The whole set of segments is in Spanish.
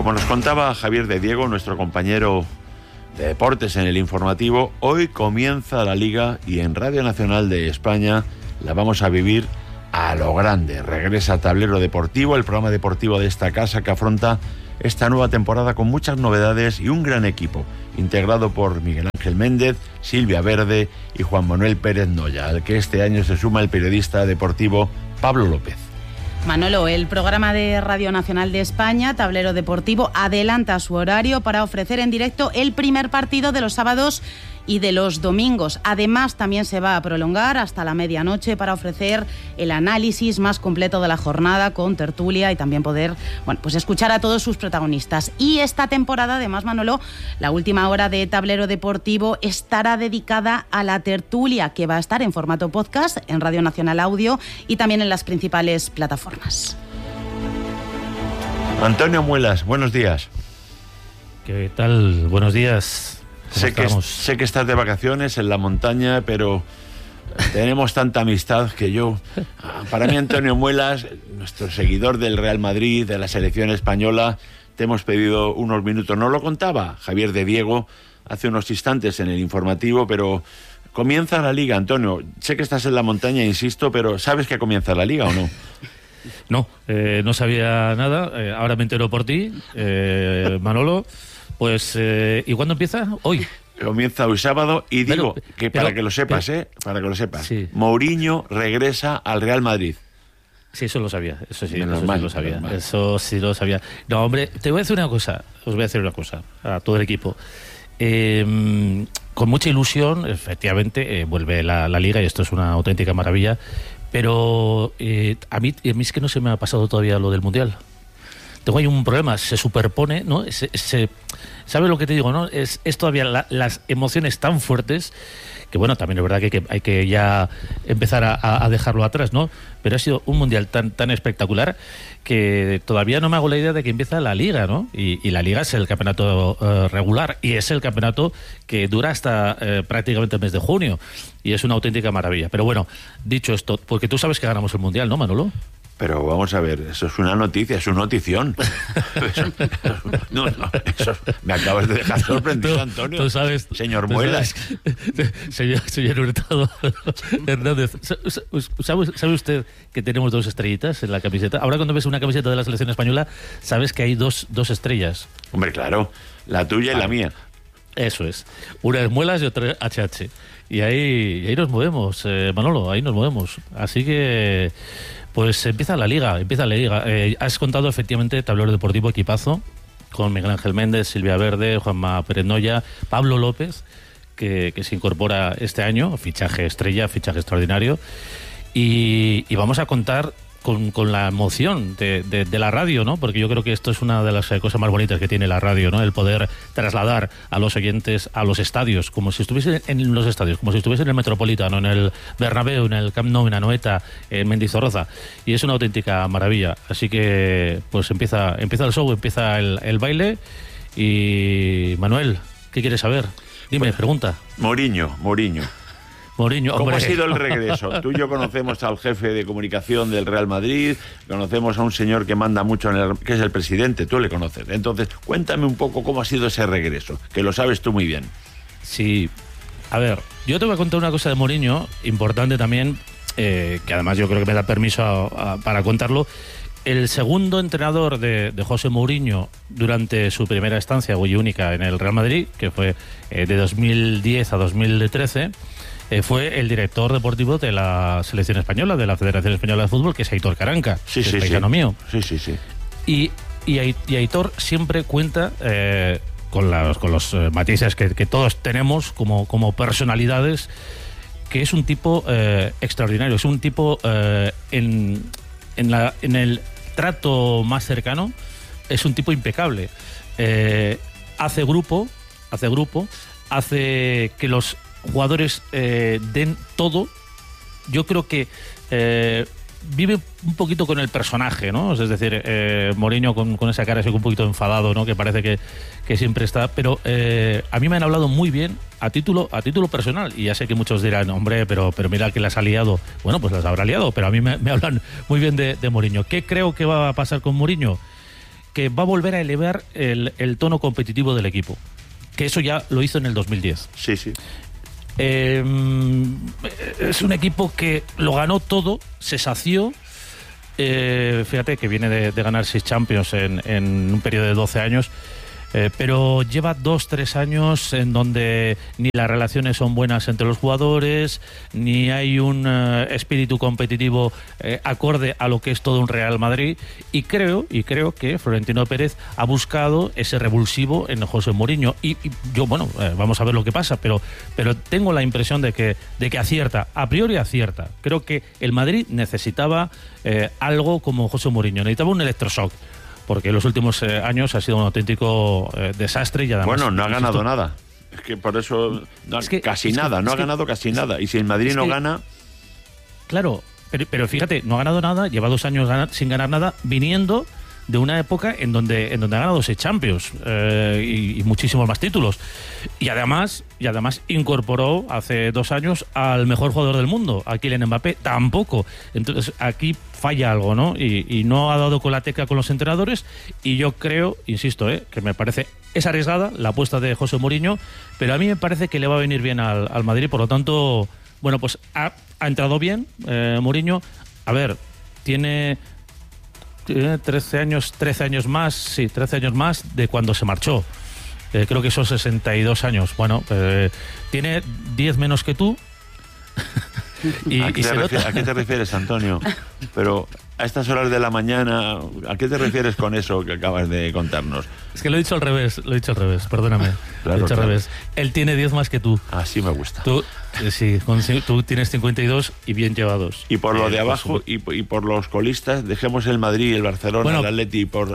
Como nos contaba Javier de Diego, nuestro compañero de deportes en el informativo, hoy comienza la Liga y en Radio Nacional de España la vamos a vivir a lo grande. Regresa Tablero Deportivo, el programa deportivo de esta casa que afronta esta nueva temporada con muchas novedades y un gran equipo, integrado por Miguel Ángel Méndez, Silvia Verde y Juan Manuel Pérez Noya, al que este año se suma el periodista deportivo Pablo López. Manolo, el programa de Radio Nacional de España, Tablero Deportivo, adelanta su horario para ofrecer en directo el primer partido de los sábados y de los domingos. Además, también se va a prolongar hasta la medianoche para ofrecer el análisis más completo de la jornada con tertulia y también poder, pues escuchar a todos sus protagonistas. Y esta temporada, además, Manolo, la última hora de Tablero Deportivo estará dedicada a la tertulia, que va a estar en formato podcast en Radio Nacional Audio y también en las principales plataformas. Antonio Muelas, buenos días. ¿Qué tal? Buenos días. Sé que estás de vacaciones en la montaña, pero tenemos tanta amistad que para mí Antonio Muelas, nuestro seguidor del Real Madrid, de la selección española, te hemos pedido unos minutos. Nos lo contaba Javier de Diego hace unos instantes en el informativo, pero comienza la Liga, Antonio. Sé que estás en la montaña, insisto, pero ¿sabes que comienza la Liga o no? No, no sabía nada. Ahora me entero por ti, Manolo. Pues, ¿y cuándo empieza? Hoy. Comienza hoy sábado y digo para que lo sepas, sí. Mourinho regresa al Real Madrid. Sí, eso lo sabía, eso sí lo sabía. Normal. Eso sí lo sabía. No, hombre, os voy a decir una cosa a todo el equipo. Con mucha ilusión, efectivamente, vuelve la Liga y esto es una auténtica maravilla, pero a mí es que no se me ha pasado todavía lo del Mundial. Tengo ahí un problema, se superpone, ¿no? ¿Sabes lo que te digo, no? Es todavía las emociones tan fuertes que, bueno, también es verdad que hay que ya empezar a dejarlo atrás, ¿no? Pero ha sido un mundial tan espectacular que todavía no me hago la idea de que empieza la Liga, ¿no? Y la Liga es el campeonato regular y es el campeonato que dura hasta prácticamente el mes de junio y es una auténtica maravilla. Pero bueno, dicho esto, porque tú sabes que ganamos el mundial, ¿no, Manolo? Pero vamos a ver, eso es una noticia, es una notición. Eso me acabas de dejar sorprendido, Antonio. Tú sabes, señor Muelas. Señor Hurtado Hernández, ¿sabe usted que tenemos 2 estrellitas en la camiseta? Ahora cuando ves una camiseta de la selección española, sabes que hay dos estrellas. Hombre, claro, la tuya y la mía. Eso es. Una es Muelas y otra es HH. Y ahí nos movemos, Manolo, ahí nos movemos. Así que... pues empieza la Liga. Has contado efectivamente Tablero Deportivo, equipazo, con Miguel Ángel Méndez, Silvia Verde, Juanma Pérez Noya, Pablo López, que se incorpora este año, fichaje estrella, fichaje extraordinario, y vamos a contar con la emoción de la radio, ¿no? Porque yo creo que esto es una de las cosas más bonitas que tiene la radio, ¿no? El poder trasladar a los oyentes a los estadios, como si estuviesen en los estadios, como si estuviesen en el Metropolitano, en el Bernabéu, en el Camp Nou, en Anoeta, en Mendizorroza, y es una auténtica maravilla. Así que pues empieza el show, empieza el baile. Y Manuel, ¿qué quieres saber? Dime, pregunta. Mourinho. Mourinho, ¿Cómo hombre. ha sido el regreso? Tú y yo conocemos al jefe de comunicación del Real Madrid, conocemos a un señor que manda mucho, que es el presidente, tú le conoces. Entonces, cuéntame un poco cómo ha sido ese regreso, que lo sabes tú muy bien. Sí, a ver, yo te voy a contar una cosa de Mourinho, importante también, que además yo creo que me da permiso para contarlo. El segundo entrenador de José Mourinho durante su primera estancia y única en el Real Madrid, que fue de 2010 a 2013, fue el director deportivo de la selección española, de la Federación Española de Fútbol, que es Aitor Caranca, paisano mío. Sí. Y Aitor siempre cuenta con los matices que todos tenemos como personalidades, que es un tipo extraordinario, es un tipo en el trato más cercano, es un tipo impecable. Hace grupo, hace que los jugadores den todo. Yo creo que vive un poquito con el personaje, ¿no? Es decir, Mourinho con esa cara así un poquito enfadado, ¿no? Que parece que siempre está, pero a mí me han hablado muy bien a título personal, y ya sé que muchos dirán, hombre, pero mira que las ha liado. Bueno, pues las habrá liado, pero a mí me hablan muy bien de Mourinho. ¿Qué creo que va a pasar con Mourinho? que va a volver a elevar el tono competitivo del equipo, que eso ya lo hizo en el 2010. Sí, sí. Es un equipo que lo ganó todo, se sació. Fíjate que viene de ganar 6 Champions en un periodo de 12 años. Pero lleva 2-3 años en donde ni las relaciones son buenas entre los jugadores, ni hay un espíritu competitivo acorde a lo que es todo un Real Madrid, y creo que Florentino Pérez ha buscado ese revulsivo en José Mourinho, y yo, vamos a ver lo que pasa, pero tengo la impresión de que acierta, a priori acierta. Creo que el Madrid necesitaba algo como José Mourinho, necesitaba un electroshock, porque en los últimos años ha sido un auténtico desastre, y además... Bueno, no ha ganado nada. Es que por eso... No ha ganado casi nada. Y si el Madrid no gana... Claro, pero fíjate, no ha ganado nada, lleva 2 años sin ganar nada, viniendo de una época en donde ha ganado 6 Champions y muchísimos más títulos. Y además incorporó hace 2 años al mejor jugador del mundo, a Kylian Mbappé. Tampoco. Entonces aquí falla algo, ¿no? Y no ha dado con la tecla con los entrenadores, y yo creo, insisto, que me parece es arriesgada la apuesta de José Mourinho, pero a mí me parece que le va a venir bien al Madrid. Por lo tanto, bueno, pues ha entrado bien Mourinho. A ver, tiene 13 años más de cuando se marchó. Creo que son 62 años. Bueno, tiene 10 menos que tú. ¿A qué te refieres, Antonio? Pero a estas horas de la mañana, ¿a qué te refieres con eso que acabas de contarnos? Es que lo he dicho al revés, perdóname. Claro, lo he dicho al revés. Él tiene 10 más que tú. Así me gusta. Tú tienes 52 y bien llevados. Y por lo de abajo, y por los colistas, dejemos el Madrid, el Barcelona, el Atleti, por...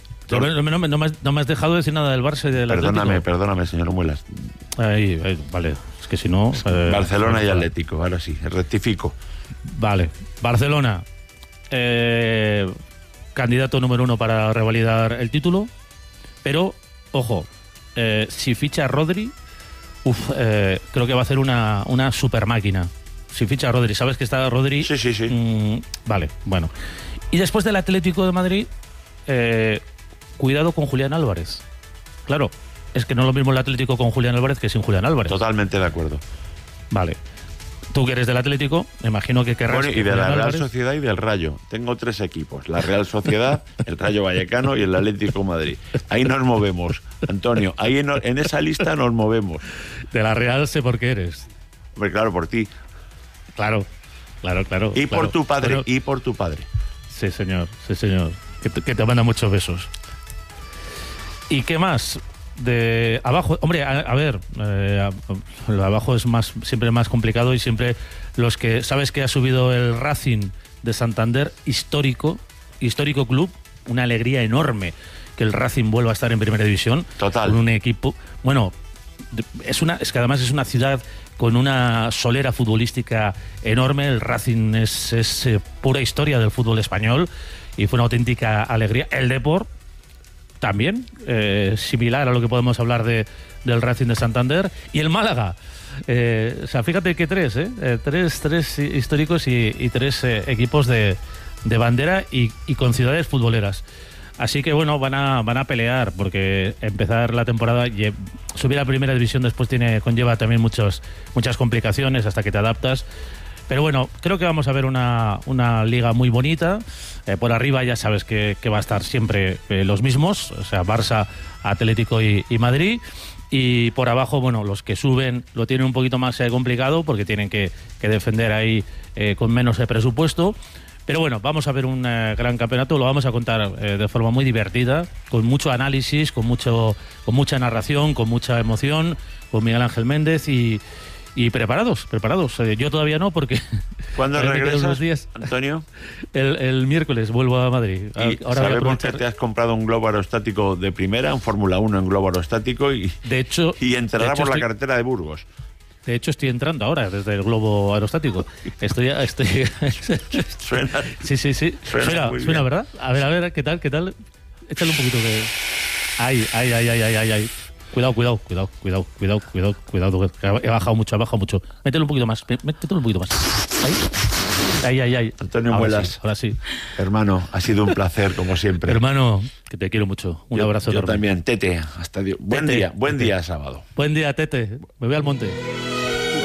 No me has dejado decir nada del Barça y del Atlético. Perdóname, señor Muelas. Ahí, vale. Es que si no... Barcelona y Atlético, ahora sí, rectifico. Vale. Barcelona, candidato número 1 para revalidar el título, pero, ojo, si ficha a Rodri, creo que va a hacer una super máquina. Si ficha a Rodri, ¿sabes que está Rodri? Sí. Vale, bueno. Y después del Atlético de Madrid, cuidado con Julián Álvarez. Claro, es que no es lo mismo el Atlético con Julián Álvarez que sin Julián Álvarez. Totalmente de acuerdo. Vale. Tú que eres del Atlético, me imagino que querrás... Bueno, y de la Real Sociedad y del Rayo. Tengo 3 equipos. La Real Sociedad, el Rayo Vallecano y el Atlético Madrid. Ahí nos movemos, Antonio. Ahí en esa lista nos movemos. De la Real sé por qué eres. Hombre, claro, por ti. Claro. Y por tu padre, y por tu padre. Sí, señor. Que te manda muchos besos. ¿Y qué más? De abajo, hombre, a ver, lo de abajo es siempre más complicado, y siempre los que sabes que ha subido el Racing de Santander, histórico club, una alegría enorme que el Racing vuelva a estar en primera división. Total. Con un equipo, bueno, es que además es una ciudad con una solera futbolística enorme. El Racing es pura historia del fútbol español y fue una auténtica alegría. El Depor también, similar a lo que podemos hablar del Racing de Santander. Y el Málaga, o sea, fíjate que tres históricos y 3 equipos de bandera y con ciudades futboleras. Así que bueno, van a pelear, porque empezar la temporada, subir a primera división después conlleva también muchas complicaciones hasta que te adaptas. Pero bueno, creo que vamos a ver una liga muy bonita. Por arriba ya sabes que va a estar siempre los mismos, o sea, Barça, Atlético y Madrid. Y por abajo, bueno, los que suben lo tienen un poquito más complicado, porque tienen que defender ahí con menos presupuesto. Pero bueno, vamos a ver un gran campeonato, lo vamos a contar de forma muy divertida, con mucho análisis, con mucha narración, con mucha emoción, con Miguel Ángel Méndez y preparados. Yo todavía no, porque... ¿Cuándo regresas, días. Antonio? El miércoles vuelvo a Madrid. Y ahora sabemos que te has comprado un globo aerostático de primera, un Fórmula 1 en globo aerostático, y entrará por la carretera de Burgos. De hecho, estoy entrando ahora desde el globo aerostático. Estoy... Suena. Sí. Suena, ¿verdad? A ver, ¿qué tal? Échale un poquito de... Ay. Cuidado. He bajado mucho. Mételo un poquito más. Ahí. Ay. Antonio Muelas. Ahora sí. Hermano, ha sido un placer, como siempre. Hermano, que te quiero mucho. Un abrazo yo enorme. también. Tete, hasta Dios. Buen día sábado. Buen día, Tete. Me voy al monte.